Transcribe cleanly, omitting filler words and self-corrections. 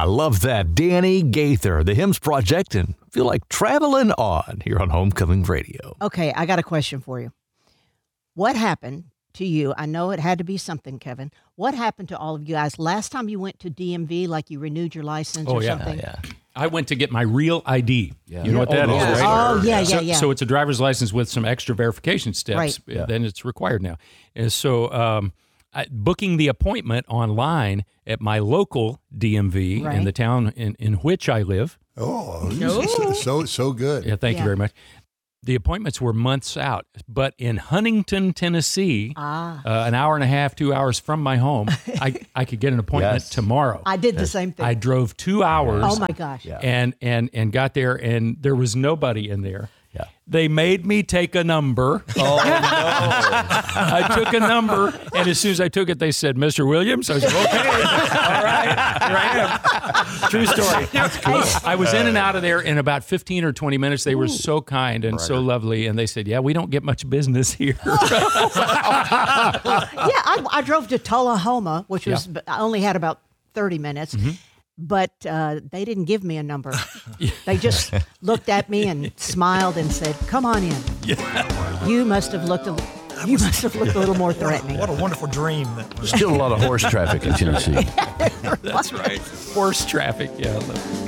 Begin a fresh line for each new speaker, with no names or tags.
I love that. Danny Gaither, the Hymns Project, and feel like traveling on here on Homecoming Radio.
Okay, I got a question for you. What happened to you? I know it had to be something, Kevin. What happened to all of you guys last time you went to DMV, like you renewed your license or something?
Yeah. I went to get my real ID. You know what that is, right?
Oh, yeah.
So it's a driver's license with some extra verification steps.
Right.
Then it's required now. And so booking the appointment online at my local DMV in the town in which I live.
So good.
Yeah, thank you very much. The appointments were months out, but in Huntington, Tennessee, an hour and a half, 2 hours from my home, I could get an appointment tomorrow.
I did the same thing.
I drove 2 hours.
Oh my gosh!
And got there, and there was nobody in there.
Yeah.
They made me take a number.
Oh, no.
I took a number, and as soon as I took it, they said, "Mr. Williams." I was like, "Okay, all right, here I am." True story. That's cool. I was in and out of there in about 15 or 20 minutes. They were so kind and so lovely, and they said, "Yeah, we don't get much business here."
I drove to Tullahoma, which was I only had about 30 minutes.
Mm-hmm.
But they didn't give me a number. They just looked at me and smiled and said, "Come on in." You must have looked a little more threatening.
What a wonderful dream.
Still a lot of horse traffic in Tennessee.
That's right. Horse traffic, yeah.